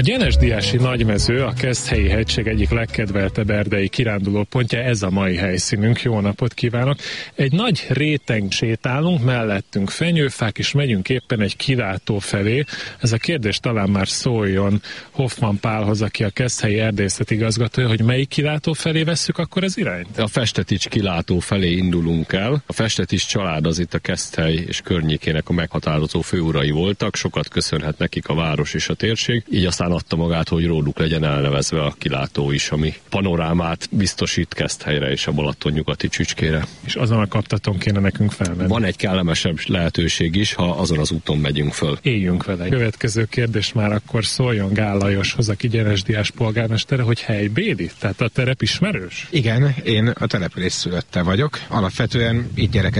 Gyenesdiási Nagymező, a Keszthelyi hegység egyik legkedveltebb erdei kirándulópontja, ez a mai helyszínünk. Jó napot kívánok! Egy nagy réteg sétálunk, mellettünk fenyőfák, és megyünk éppen egy kilátó felé. Ez a kérdés talán már szóljon Hoffman Pálhoz, aki a Keszthelyi erdészeti igazgatója, hogy melyik kilátó felé vesszük akkor az irányt? A Festetics kilátó felé indulunk el. A Festetics család az itt a Keszthely és környékének a meghatározó főurai voltak, sokat köszönhet nekik a város és a térség, így aztán adta magát, hogy róluk legyen elnevezve a kilátó is, ami panorámát biztosít Keszthelyre és a Balaton nyugati csücskére. És azon a kaptaton kéne nekünk felmenni. Van egy kellemesebb lehetőség is, ha azon az úton megyünk föl. Éljünk vele. Következő kérdés már akkor szóljon Gál Lajoshoz, aki Gyenesdiás polgármestere, hogy helybéli? Tehát a terep ismerős? Igen, én a település szülötte vagyok. Alapvetően itt